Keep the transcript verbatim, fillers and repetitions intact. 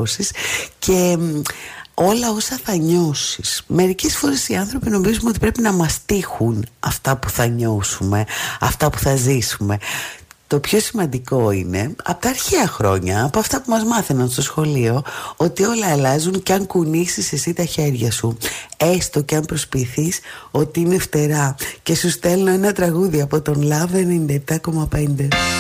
βιώσεις και όλα όσα θα νιώσεις. Μερικές φορές οι άνθρωποι νομίζουμε ότι πρέπει να μας τύχουν αυτά που θα νιώσουμε, αυτά που θα ζήσουμε. Το πιο σημαντικό είναι, από τα αρχαία χρόνια, από αυτά που μας μάθαιναν στο σχολείο, ότι όλα αλλάζουν και αν κουνήσεις εσύ τα χέρια σου, έστω και αν προσποιηθείς ότι είναι φτερά. Και σου στέλνω ένα τραγούδι από τον Love ενενήντα επτά κόμμα πέντε.